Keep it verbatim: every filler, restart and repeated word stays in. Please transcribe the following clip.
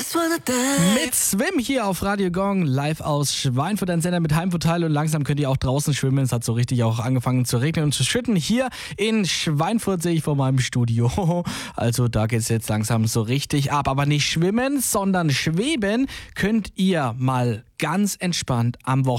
Mit Swim hier auf Radio Gong, live aus Schweinfurt, ein Sender mit Heimvorteil, und langsam könnt ihr auch draußen schwimmen. Es hat so richtig auch angefangen zu regnen und zu schütten. Hier in Schweinfurt sehe ich vor meinem Studio. Also da geht es jetzt langsam so richtig ab. Aber nicht schwimmen, sondern schweben könnt ihr mal ganz entspannt am Wochenende.